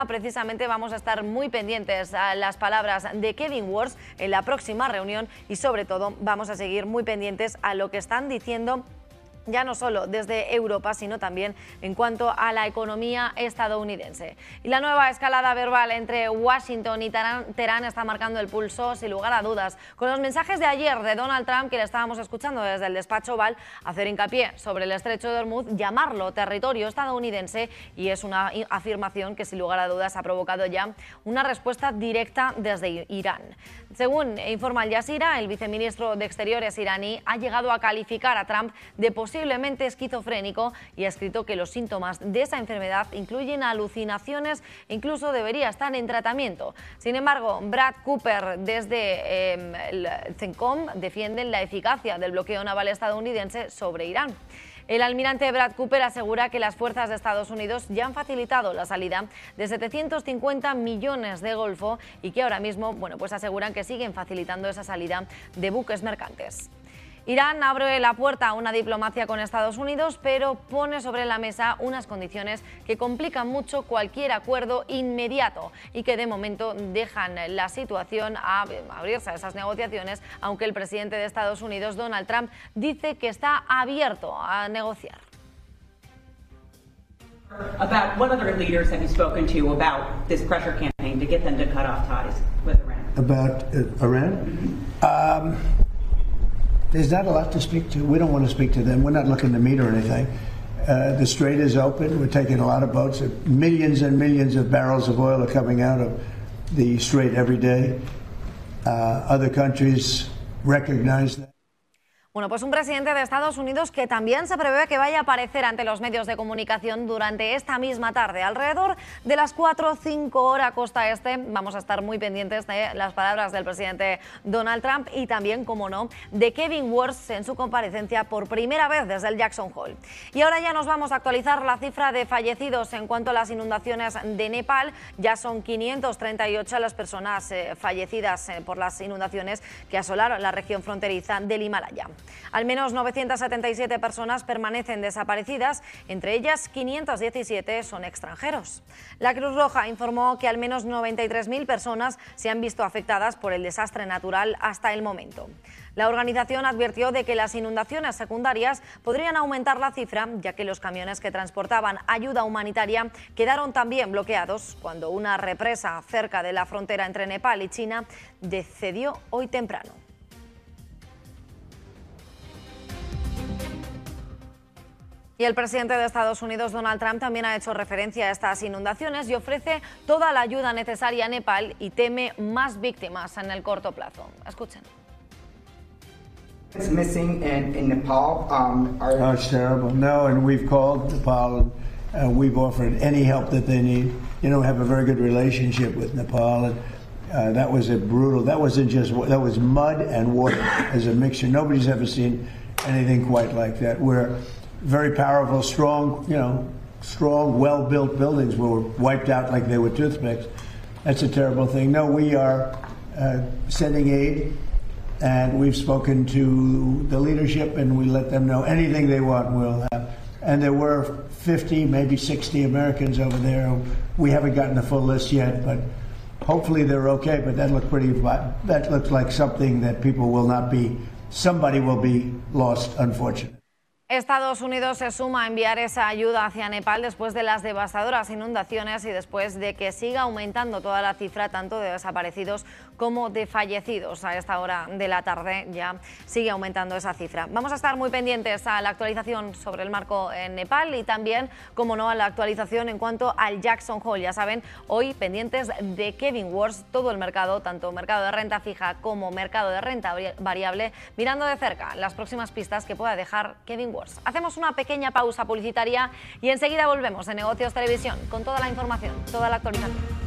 Precisamente vamos a estar muy pendientes a las palabras de Kevin Warsh en la próxima reunión y sobre todo vamos a seguir muy pendientes a lo que están diciendo ya no solo desde Europa, sino también en cuanto a la economía estadounidense. Y la nueva escalada verbal entre Washington y Teherán está marcando el pulso, sin lugar a dudas. Con los mensajes de ayer de Donald Trump, que le estábamos escuchando desde el despacho Oval, hacer hincapié sobre el estrecho de Hormuz, llamarlo territorio estadounidense, y es una afirmación que sin lugar a dudas ha provocado ya una respuesta directa desde Irán. Según informa Al Jazeera, el viceministro de Exteriores iraní ha llegado a calificar a Trump de posiblemente esquizofrénico y ha escrito que los síntomas de esa enfermedad incluyen alucinaciones e incluso debería estar en tratamiento. Sin embargo, Brad Cooper desde el CENTCOM defienden la eficacia del bloqueo naval estadounidense sobre Irán. El almirante Brad Cooper asegura que las fuerzas de Estados Unidos ya han facilitado la salida de 750 millones de Golfo y que ahora mismo, pues aseguran que siguen facilitando esa salida de buques mercantes. Irán abre la puerta a una diplomacia con Estados Unidos, pero pone sobre la mesa unas condiciones que complican mucho cualquier acuerdo inmediato y que de momento dejan la situación a abrirse a esas negociaciones, aunque el presidente de Estados Unidos, Donald Trump, dice que está abierto a negociar. About what other leaders have you spoken to about this pressure campaign to get them to cut off ties with Iran? About Iran? There's not a lot to speak to. We don't want to speak to them. We're not looking to meet or anything. The strait is open. We're taking a lot of boats. Millions and millions of barrels of oil are coming out of the strait every day. Other countries recognize that. Bueno, pues un presidente de Estados Unidos que también se prevé que vaya a aparecer ante los medios de comunicación durante esta misma tarde, alrededor de las 4 o 5 horas costa este. Vamos a estar muy pendientes de las palabras del presidente Donald Trump y también, como no, de Kevin Warsh en su comparecencia por primera vez desde el Jackson Hole. Y ahora ya nos vamos a actualizar la cifra de fallecidos en cuanto a las inundaciones de Nepal. Ya son 538 las personas fallecidas por las inundaciones que asolaron la región fronteriza del Himalaya. Al menos 977 personas permanecen desaparecidas, entre ellas 517 son extranjeros. La Cruz Roja informó que al menos 93.000 personas se han visto afectadas por el desastre natural hasta el momento. La organización advirtió de que las inundaciones secundarias podrían aumentar la cifra, ya que los camiones que transportaban ayuda humanitaria quedaron también bloqueados cuando una represa cerca de la frontera entre Nepal y China cedió hoy temprano. Y el presidente de Estados Unidos, Donald Trump, también ha hecho referencia a estas inundaciones y ofrece toda la ayuda necesaria a Nepal y teme más víctimas en el corto plazo. Escuchen. It's missing in Nepal. Oh, it's terrible. No, and we've called Nepal and we've offered any help that they need. You know, we have a very good relationship with Nepal, and that was that was mud and water as a mixture. Nobody's ever seen anything quite like that. We're very powerful, strong, well-built buildings were wiped out like they were toothpicks. That's a terrible thing. No, we are sending aid, and we've spoken to the leadership, and we let them know anything they want we'll have. And there were 50, maybe 60 Americans over there. We haven't gotten the full list yet, but hopefully they're okay. But that looks like something that somebody will be lost, unfortunately. Estados Unidos se suma a enviar esa ayuda hacia Nepal después de las devastadoras inundaciones y después de que siga aumentando toda la cifra tanto de desaparecidos como de fallecidos. A esta hora de la tarde ya sigue aumentando esa cifra. Vamos a estar muy pendientes a la actualización sobre el marco en Nepal y también, como no, a la actualización en cuanto al Jackson Hole. Ya saben, hoy pendientes de Kevin Warsh, todo el mercado, tanto mercado de renta fija como mercado de renta variable, mirando de cerca las próximas pistas que pueda dejar Kevin Warsh. Hacemos una pequeña pausa publicitaria y enseguida volvemos en Negocios Televisión con toda la información, toda la actualización.